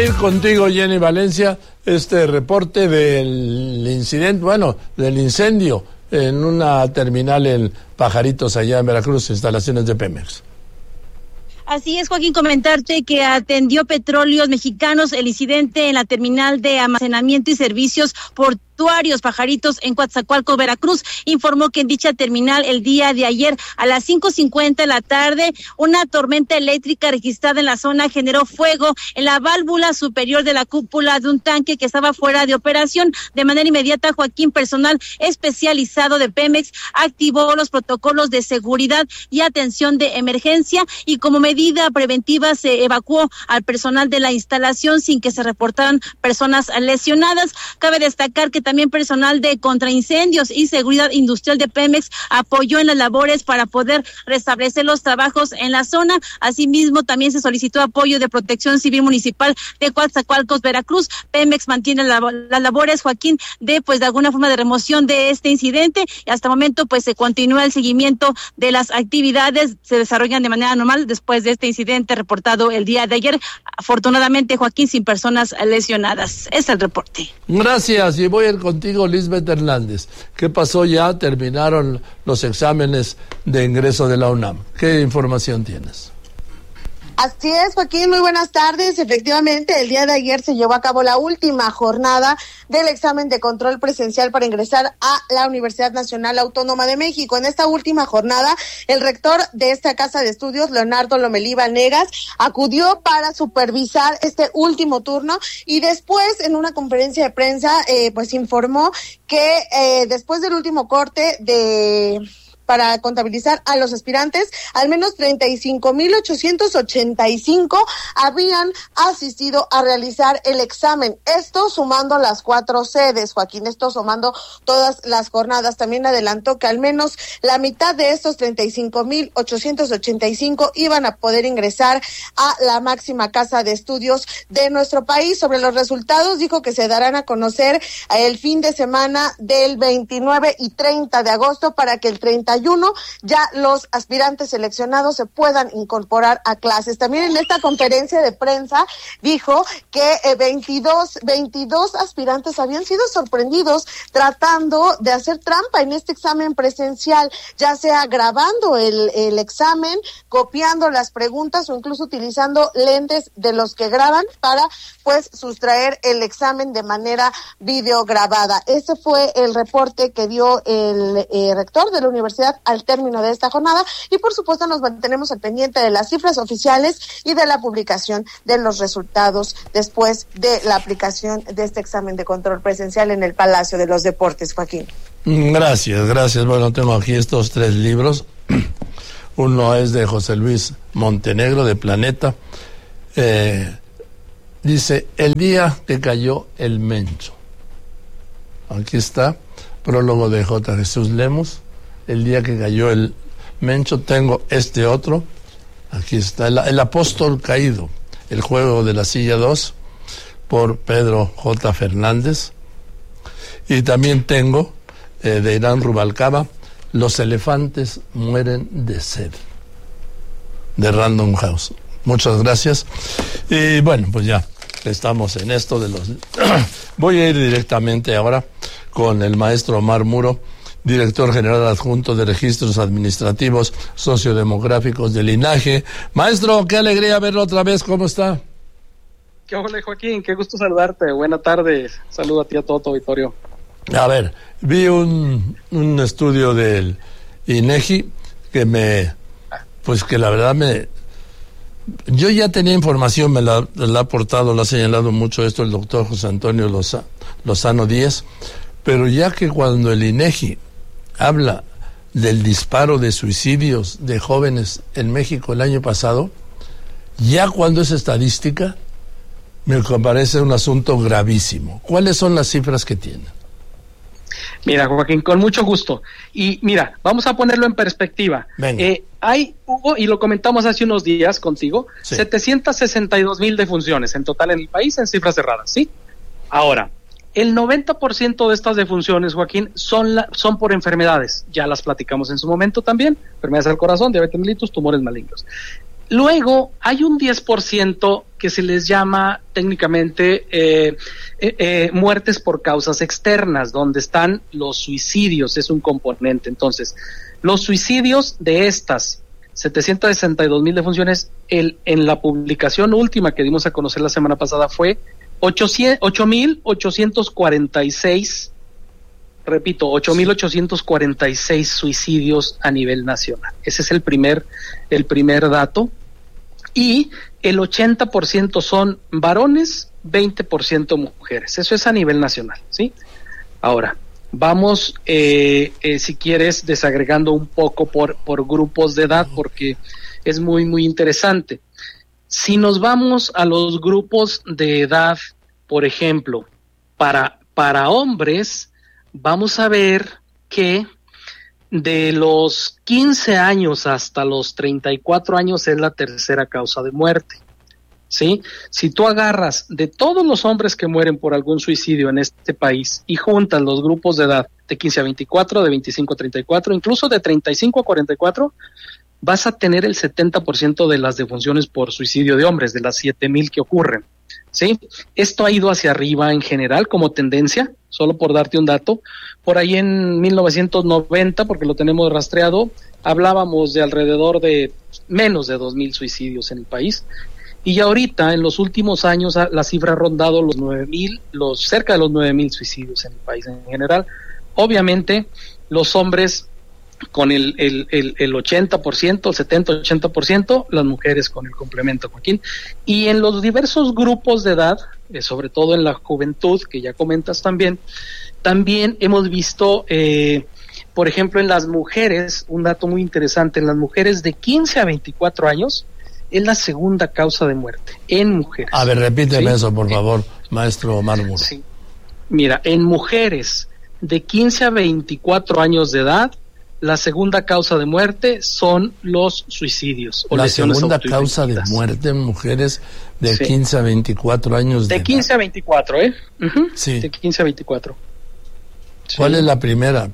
ir contigo, Jenny Valencia, este reporte del incidente, del incendio en una terminal en Pajaritos, allá en Veracruz, instalaciones de Pemex. Así es, Joaquín, comentarte que atendió Petróleos Mexicanos el incidente en la terminal de almacenamiento y servicios portuarios Pajaritos en Coatzacoalcos, Veracruz. Informó que en dicha terminal el día de ayer a las 5:50 de la tarde una tormenta eléctrica registrada en la zona generó fuego en la válvula superior de la cúpula de un tanque que estaba fuera de operación. De manera inmediata, Joaquín, personal especializado de Pemex activó los protocolos de seguridad y atención de emergencia y como medida preventiva se evacuó al personal de la instalación sin que se reportaran personas lesionadas. Cabe destacar que también personal de contraincendios y seguridad industrial de Pemex apoyó en las labores para poder restablecer los trabajos en la zona. Asimismo, también se solicitó apoyo de Protección Civil Municipal de Coatzacoalcos, Veracruz. Pemex mantiene las labores, Joaquín, de alguna forma de remoción de este incidente y hasta el momento se continúa el seguimiento de las actividades, se desarrollan de manera normal después de este incidente reportado el día de ayer. Afortunadamente, Joaquín, sin personas lesionadas. Es el reporte. Gracias, y voy a ir contigo, Lisbeth Hernández. ¿Qué pasó ya? Terminaron los exámenes de ingreso de la UNAM. ¿Qué información tienes? Así es, Joaquín, muy buenas tardes. Efectivamente, el día de ayer se llevó a cabo la última jornada del examen de control presencial para ingresar a la Universidad Nacional Autónoma de México. En esta última jornada, el rector de esta casa de estudios, Leonardo Lomelí Vanegas, acudió para supervisar este último turno y después, en una conferencia de prensa, informó que después del último corte para contabilizar a los aspirantes, al menos 35,885 habían asistido a realizar el examen. Esto sumando las 4 sedes, Joaquín, esto sumando todas las jornadas. También adelantó que al menos la mitad de estos 35,885 iban a poder ingresar a la máxima casa de estudios de nuestro país. Sobre los resultados, dijo que se darán a conocer el fin de semana del 29 y 30 de agosto para que el 31 ya los aspirantes seleccionados se puedan incorporar a clases. También en esta conferencia de prensa dijo que 22 aspirantes habían sido sorprendidos tratando de hacer trampa en este examen presencial, ya sea grabando el examen, copiando las preguntas o incluso utilizando lentes de los que graban para sustraer el examen de manera videograbada. Ese fue el reporte que dio el rector de la universidad al término de esta jornada y por supuesto nos mantenemos al pendiente de las cifras oficiales y de la publicación de los resultados después de la aplicación de este examen de control presencial en el Palacio de los Deportes, Joaquín. Gracias. Bueno, tengo aquí estos 3 libros. Uno es de José Luis Montenegro, de Planeta. Dice, el día que cayó el Mencho. Aquí está, prólogo de J. Jesús Lemos. El día que cayó el Mencho. Tengo este otro. Aquí está, el apóstol caído. El juego de la silla 2, por Pedro J. Fernández. Y también tengo, de Irán Rubalcaba, Los elefantes mueren de sed, de Random House. Muchas gracias. Y bueno, pues ya estamos en esto de los... Voy a ir directamente ahora con el maestro Omar Muro, director general adjunto de Registros Administrativos Sociodemográficos del INAGE. Maestro, qué alegría verlo otra vez. ¿Cómo está? ¿Qué hola, Joaquín? Qué gusto saludarte. Buena tarde. Saludo a ti, a todo tu auditorio. A ver, vi un estudio del INEGI que que la verdad yo ya tenía información, me la ha aportado, lo ha señalado mucho esto el doctor José Antonio Lozano Díez, pero ya que cuando el INEGI habla del disparo de suicidios de jóvenes en México el año pasado, ya cuando es estadística, me parece un asunto gravísimo. ¿Cuáles son las cifras que tienen? Mira, Joaquín, con mucho gusto. Y mira, vamos a ponerlo en perspectiva. Hubo, y lo comentamos hace unos días contigo, sí, 762,000 defunciones en total en el país en cifras cerradas, ¿sí? Ahora, el 90% de estas defunciones, Joaquín, son por enfermedades. Ya las platicamos en su momento también. Enfermedades del corazón, diabetes mellitus, tumores malignos. Luego hay un 10% que se les llama técnicamente muertes por causas externas, donde están los suicidios, es un componente. Entonces, los suicidios de estas 762,000 defunciones, en la publicación última que dimos a conocer la semana pasada fue 8,846, repito, 8,846 suicidios a nivel nacional. Ese es el primer dato. Y el 80% son varones, 20% mujeres. Eso es a nivel nacional, ¿sí? Ahora, vamos, si quieres, desagregando un poco por grupos de edad, porque es muy, muy interesante. Si nos vamos a los grupos de edad, por ejemplo, para hombres, vamos a ver que de los 15 años hasta los 34 años es la tercera causa de muerte, ¿sí? Si tú agarras de todos los hombres que mueren por algún suicidio en este país y juntas los grupos de edad de 15 a 24, de 25 a 34, incluso de 35 a 44, vas a tener el 70% de las defunciones por suicidio de hombres, de las 7,000 que ocurren, ¿sí? Esto ha ido hacia arriba en general como tendencia, solo por darte un dato. Por ahí en 1990, porque lo tenemos rastreado, hablábamos de alrededor de menos de 2,000 suicidios en el país. Y ahorita, en los últimos años, la cifra ha rondado los 9,000, cerca de los 9,000 suicidios en el país en general. Obviamente, los hombres con el 80%, 70-80%, las mujeres con el complemento, Joaquín. Y en los diversos grupos de edad, sobre todo en la juventud, que ya comentas también hemos visto, por ejemplo, en las mujeres, un dato muy interesante, en las mujeres de 15 a 24 años, es la segunda causa de muerte en mujeres. A ver, repíteme, ¿sí? Eso, por favor, maestro Mármol. Sí. Mira, en mujeres de 15 a 24 años de edad, la segunda causa de muerte son los suicidios o lesiones autoinfligidas. La segunda causa de muerte en mujeres de 15 a 24 años de edad. De 15 a 24, ¿eh? Uh-huh. Sí. De 15 a 24. ¿Cuál es la primera?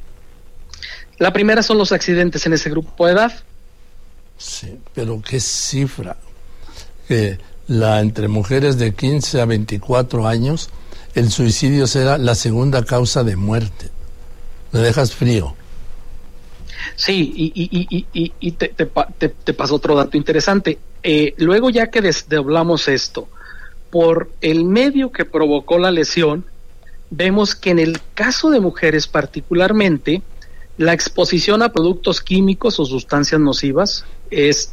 La primera son los accidentes en ese grupo de edad. Sí, pero ¿qué cifra? Que entre mujeres de 15 a 24 años, el suicidio será la segunda causa de muerte. Me dejas frío. Sí, y te paso otro dato interesante. Luego, ya que desdoblamos esto, por el medio que provocó la lesión, vemos que en el caso de mujeres particularmente, la exposición a productos químicos o sustancias nocivas es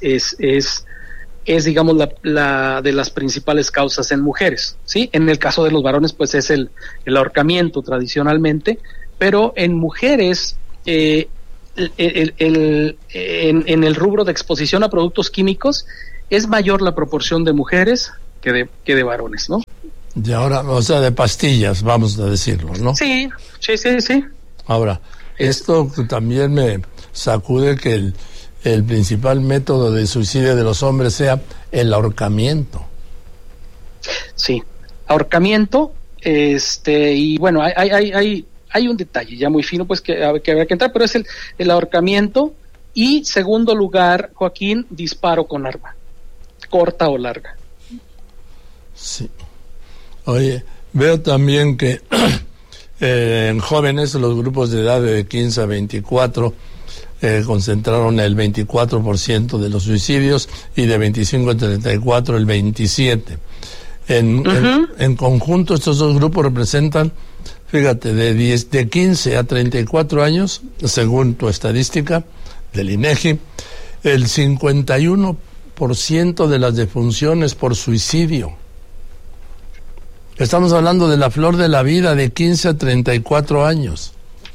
digamos, la de las principales causas en mujeres, ¿sí? En el caso de los varones, pues es el ahorcamiento tradicionalmente, pero en mujeres, en el rubro de exposición a productos químicos, es mayor la proporción de mujeres que de varones, ¿no? Y ahora, o sea, de pastillas, vamos a decirlo, ¿no? Sí. Ahora, esto también me sacude que el principal método de suicidio de los hombres sea el ahorcamiento. Sí, ahorcamiento, y bueno, hay un detalle ya muy fino, pues que habría que entrar, pero es el ahorcamiento. Y segundo lugar, Joaquín, disparo con arma, corta o larga. Sí. Oye, veo también que en jóvenes, los grupos de edad de 15 a 24 concentraron el 24% de los suicidios, y de 25 a 34 el 27%. En conjunto, estos dos grupos representan, fíjate, de 15 a 34 años, según tu estadística del INEGI, el 51% de las defunciones por suicidio. Estamos hablando de la flor de la vida, de 15 a 34 años.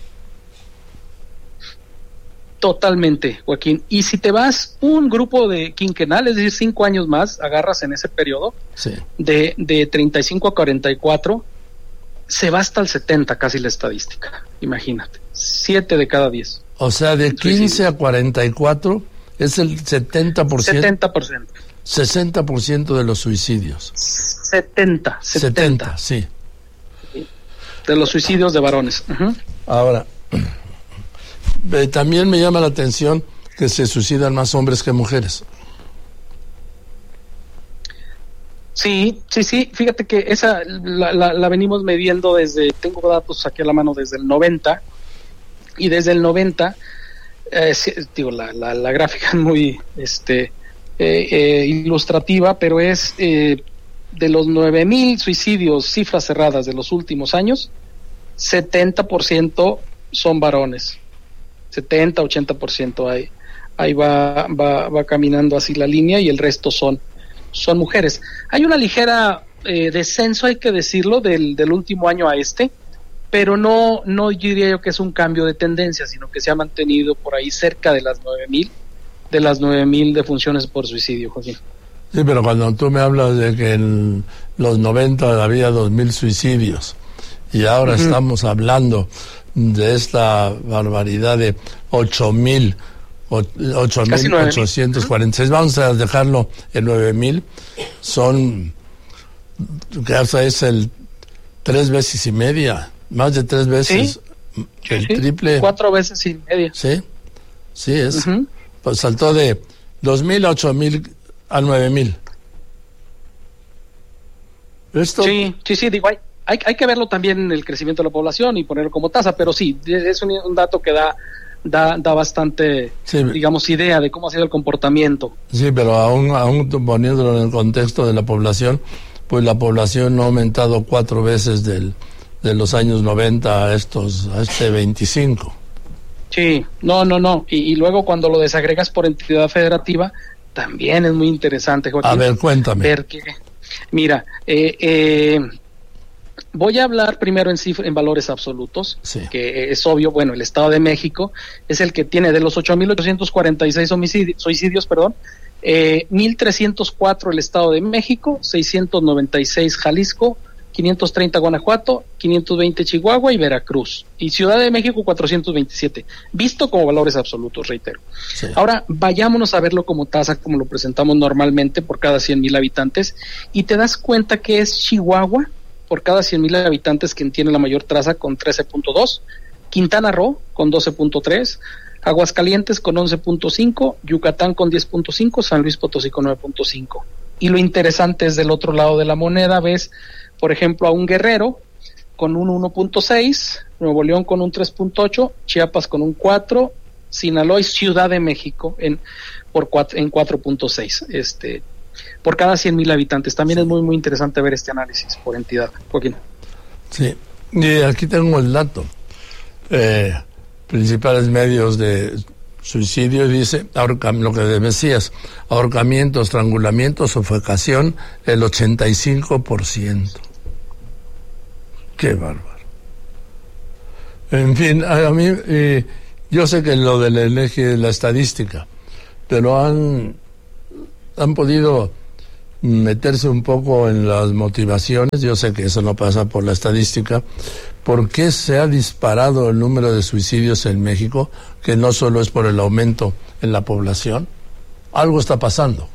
Totalmente, Joaquín. Y si te vas un grupo de quinquenal, es decir, 5 años más, agarras en ese periodo, sí, de 35 a 44, se va hasta el 70 casi la estadística. Imagínate, 7 de cada 10. O sea, de 15 a 44 es el 70%. 70%. 60% de los suicidios. 70, sí. De los suicidios de varones. Uh-huh. Ahora, también me llama la atención que se suicidan más hombres que mujeres. Sí, fíjate que esa la venimos midiendo tengo datos aquí a la mano desde el 90, y desde el 90, la gráfica es muy ilustrativa, pero es de los 9,000 suicidios, cifras cerradas de los últimos años, 70% son varones, 70-80% ahí va caminando así la línea, y el resto son mujeres. Hay una ligera descenso, hay que decirlo, del último año a pero no diría yo que es un cambio de tendencia, sino que se ha mantenido por ahí cerca de las 9,000 defunciones por suicidio, Joaquín. Sí, pero cuando tú me hablas de que en los 90 había 2,000 suicidios y ahora estamos hablando de esta barbaridad de 8,846, vamos a dejarlo en 9,000, son, que hasta es el 3 veces y media, más de 3 veces, el triple. 4 veces y media. Sí es. Pues saltó de 2,000 a 8,000 a 9,000. Esto... Sí, digo, hay que verlo también en el crecimiento de la población y ponerlo como tasa, pero sí, es un dato que da bastante, digamos, idea de cómo ha sido el comportamiento. Sí, pero aún poniéndolo en el contexto de la población, pues la población no ha aumentado 4 veces de los años 90 a este 25. Sí, no. Y luego cuando lo desagregas por entidad federativa, también es muy interesante, Joaquín. A ver, cuéntame. Ver que, mira, voy a hablar primero en valores absolutos, que es obvio. Bueno, el Estado de México es el que tiene de los 8,846 suicidios, 1,304 el Estado de México, 696 Jalisco, 530 Guanajuato, 520 Chihuahua y Veracruz, y Ciudad de México 427, visto como valores absolutos, reitero. Sí. Ahora vayámonos a verlo como tasa, como lo presentamos normalmente por cada 100,000 habitantes, y te das cuenta que es Chihuahua por cada 100,000 habitantes quien tiene la mayor tasa con 13.2, Quintana Roo con 12.3, Aguascalientes con 11.5, Yucatán con 10.5, San Luis Potosí con 9.5. Y lo interesante es del otro lado de la moneda, ves, por ejemplo, a un Guerrero con un 1.6, Nuevo León con un 3.8, Chiapas con un 4, Sinaloa y Ciudad de México en 4.6, por cada 100,000 habitantes. También es muy, muy interesante ver este análisis por entidad, Joaquín. Sí, y aquí tengo el dato. Principales medios de suicidio, dice, lo que decías, ahorcamiento, estrangulamiento, sofocación, el 85%. Qué bárbaro. En fin, a mí, yo sé que lo del eje de la estadística, pero han podido meterse un poco en las motivaciones. Yo sé que eso no pasa por la estadística. ¿Por qué se ha disparado el número de suicidios en México? Que no solo es por el aumento en la población. Algo está pasando.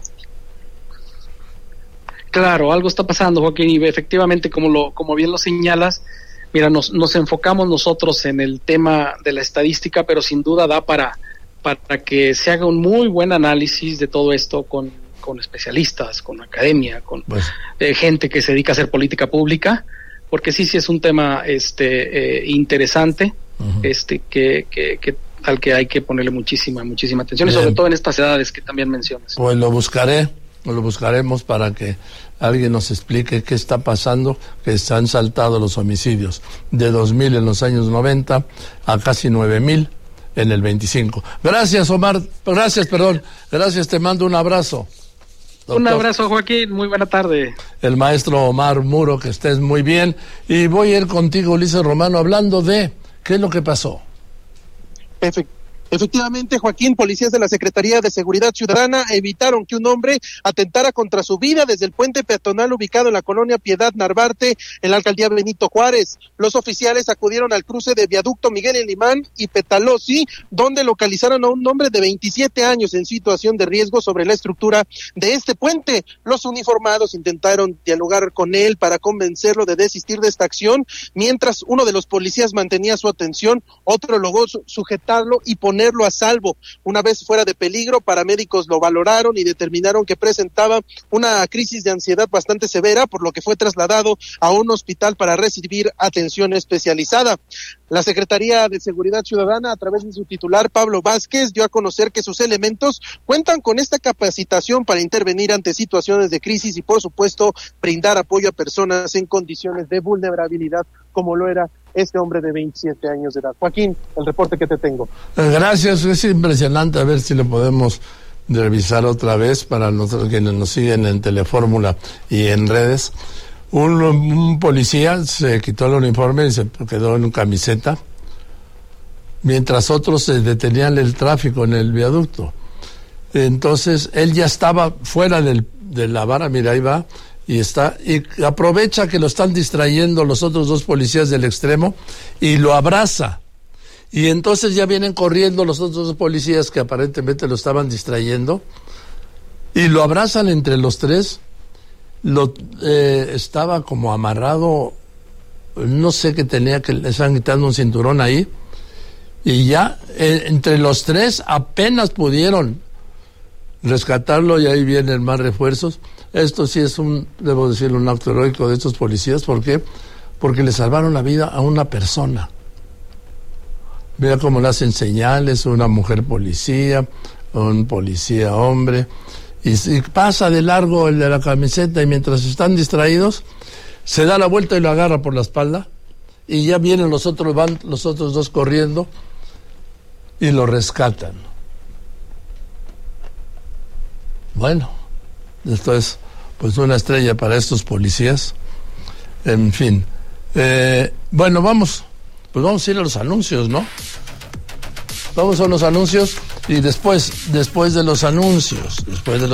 Claro, algo está pasando, Joaquín, y efectivamente, como bien lo señalas, mira, nos enfocamos nosotros en el tema de la estadística, pero sin duda da para que se haga un muy buen análisis de todo esto con especialistas, con academia, con gente que se dedica a hacer política pública, porque sí es un tema interesante, que al que hay que ponerle muchísima atención. Bien. Y sobre todo en estas edades que también mencionas. Pues lo buscaremos para que alguien nos explique qué está pasando, que se han saltado los homicidios de 2,000 en los años 90 a casi 9,000 en el 25. Gracias, Omar. Gracias, te mando un abrazo. Doctor. Un abrazo, Joaquín, muy buena tarde. El maestro Omar Muro, que estés muy bien. Y voy a ir contigo, Ulises Romano, hablando de qué es lo que pasó. Efectivamente, Joaquín, policías de la Secretaría de Seguridad Ciudadana evitaron que un hombre atentara contra su vida desde el puente peatonal ubicado en la colonia Piedad Narvarte, en la alcaldía Benito Juárez. Los oficiales acudieron al cruce de Viaducto Miguel Alemán y Petalozzi, donde localizaron a un hombre de 27 años en situación de riesgo sobre la estructura de este puente. Los uniformados intentaron dialogar con él para convencerlo de desistir de esta acción, mientras uno de los policías mantenía su atención, otro logró sujetarlo y ponerlo ponerlo a salvo. Una vez fuera de peligro, paramédicos lo valoraron y determinaron que presentaba una crisis de ansiedad bastante severa, por lo que fue trasladado a un hospital para recibir atención especializada. La Secretaría de Seguridad Ciudadana, a través de su titular, Pablo Vázquez, dio a conocer que sus elementos cuentan con esta capacitación para intervenir ante situaciones de crisis y, por supuesto, brindar apoyo a personas en condiciones de vulnerabilidad, como lo era este hombre de 27 años de edad. Joaquín, el reporte que te tengo. Gracias, es impresionante, a ver si lo podemos revisar otra vez para nosotros quienes nos siguen en Telefórmula y en redes. Un policía se quitó el uniforme y se quedó en camiseta, mientras otros se detenían el tráfico en el viaducto. Entonces él ya estaba fuera de la vara, mira, ahí va, y aprovecha que lo están distrayendo los otros dos policías del extremo y lo abraza. Y entonces ya vienen corriendo los otros dos policías que aparentemente lo estaban distrayendo y lo abrazan entre los tres. Estaba como amarrado, no sé qué tenía, que le estaban quitando un cinturón ahí, y ya entre los tres apenas pudieron rescatarlo, y ahí vienen más refuerzos. Esto sí es debo decirlo, un acto heroico de estos policías. ¿Por qué? Porque le salvaron la vida a una persona. Mira cómo le hacen señales, una mujer policía, un policía hombre, y pasa de largo el de la camiseta, y mientras están distraídos se da la vuelta y lo agarra por la espalda, y ya vienen los otros dos corriendo y lo rescatan. Bueno, esto es pues una estrella para estos policías. En fin, bueno, vamos a ir a los anuncios, ¿no? Vamos a los anuncios y después de los anuncios,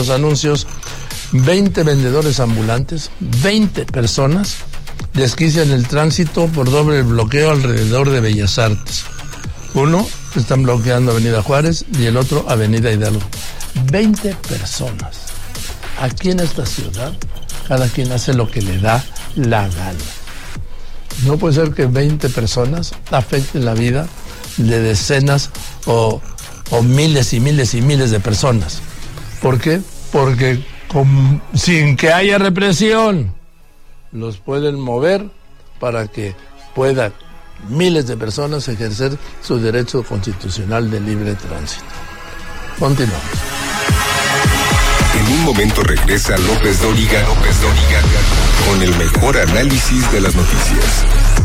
20 vendedores ambulantes, 20 personas desquician el tránsito por doble bloqueo alrededor de Bellas Artes. Uno están bloqueando Avenida Juárez y el otro Avenida Hidalgo. 20 personas. Aquí en esta ciudad, cada quien hace lo que le da la gana. No puede ser que 20 personas afecten la vida de decenas o miles y miles y miles de personas. ¿Por qué? Porque sin que haya represión los pueden mover para que puedan miles de personas ejercer su derecho constitucional de libre tránsito. Continuamos. En un momento regresa López Dóriga con el mejor análisis de las noticias.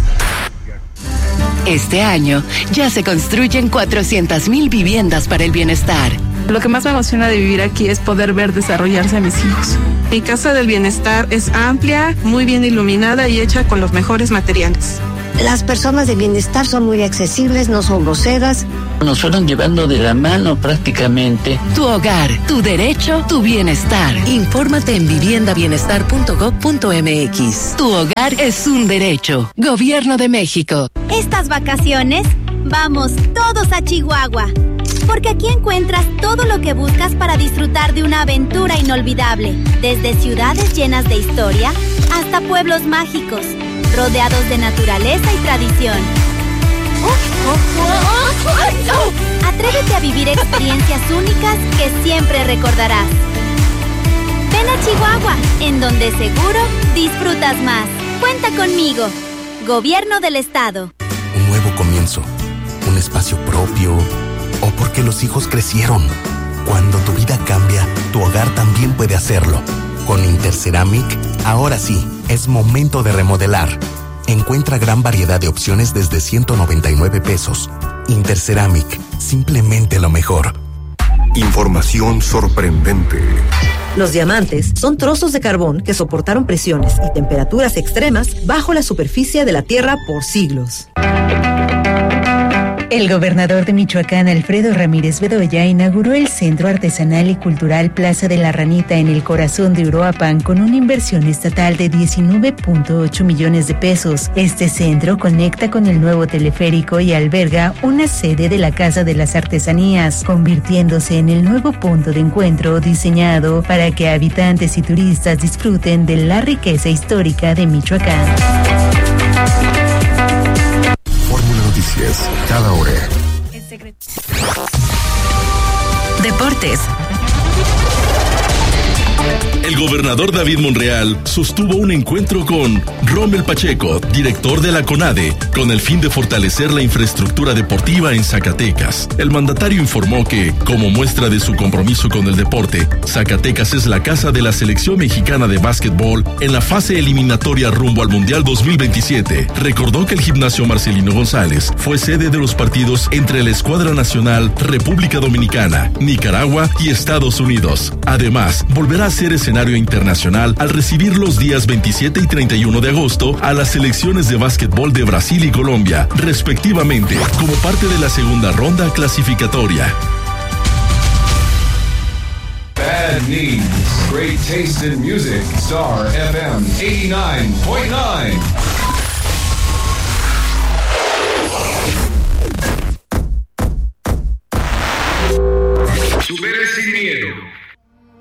Este año ya se construyen 400,000 viviendas para el bienestar. Lo que más me emociona de vivir aquí es poder ver desarrollarse a mis hijos. Mi casa del bienestar es amplia, muy bien iluminada y hecha con los mejores materiales. Las personas de bienestar son muy accesibles, no son groseras. Nos fueron llevando de la mano prácticamente. Tu hogar, tu derecho, tu bienestar. Infórmate en viviendabienestar.gov.mx. Tu hogar es un derecho. Gobierno de México. Estas vacaciones, vamos todos a Chihuahua. Porque aquí encuentras todo lo que buscas para disfrutar de una aventura inolvidable. Desde ciudades llenas de historia hasta pueblos mágicos, rodeados de naturaleza y tradición. Atrévete a vivir experiencias únicas que siempre recordarás. Ven a Chihuahua, en donde seguro disfrutas más. Cuenta conmigo. Gobierno del Estado. Un nuevo comienzo, un espacio propio, o porque los hijos crecieron. Cuando tu vida cambia, tu hogar también puede hacerlo. Con Interceramic, ahora sí, es momento de remodelar. Encuentra gran variedad de opciones desde 199 pesos. Interceramic, simplemente lo mejor. Información sorprendente. Los diamantes son trozos de carbón que soportaron presiones y temperaturas extremas bajo la superficie de la Tierra por siglos. El gobernador de Michoacán, Alfredo Ramírez Bedoya, inauguró el Centro Artesanal y Cultural Plaza de la Ranita en el corazón de Uruapan con una inversión estatal de 19.8 millones de pesos. Este centro conecta con el nuevo teleférico y alberga una sede de la Casa de las Artesanías, convirtiéndose en el nuevo punto de encuentro diseñado para que habitantes y turistas disfruten de la riqueza histórica de Michoacán. Noticias, cada hora. Deportes. El gobernador David Monreal sostuvo un encuentro con Rommel Pacheco, director de la CONADE, con el fin de fortalecer la infraestructura deportiva en Zacatecas. El mandatario informó que, como muestra de su compromiso con el deporte, Zacatecas es la casa de la selección mexicana de básquetbol en la fase eliminatoria rumbo al Mundial 2027. Recordó que el gimnasio Marcelino González fue sede de los partidos entre la Escuadra Nacional, República Dominicana, Nicaragua y Estados Unidos. Además, volverá a ser escenario internacional al recibir los días 27 y 31 de agosto a las selecciones de básquetbol de Brasil y Colombia, respectivamente, como parte de la segunda ronda clasificatoria. Bad Needs, great taste in music, Star FM 89.9.